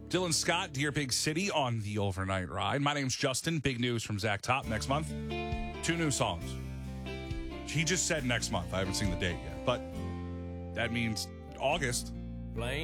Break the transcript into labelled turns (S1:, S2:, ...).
S1: Dylan Scott, Dear Big City on the overnight ride. My name's Justin. Big news from Zach Top next month. 2 new songs. He just said next month. I haven't seen the date yet, but that means August.
S2: Blame